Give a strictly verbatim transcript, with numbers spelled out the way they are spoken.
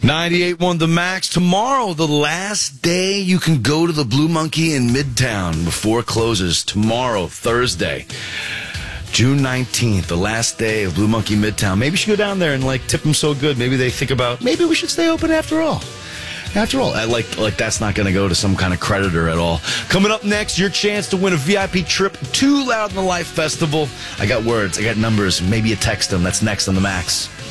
ninety-eight point one The Max. Tomorrow, the last day you can go to the Blue Monkey in Midtown before it closes. Tomorrow, Thursday, June nineteenth, the last day of Blue Monkey Midtown. Maybe you should go down there and, like, tip them so good. Maybe they think about, maybe we should stay open after all. After all, I like like that's not going to go to some kind of creditor at all. Coming up next, your chance to win a V I P trip to Loud in the Life Festival. I got words, I got numbers. Maybe you text them. That's next on The Max.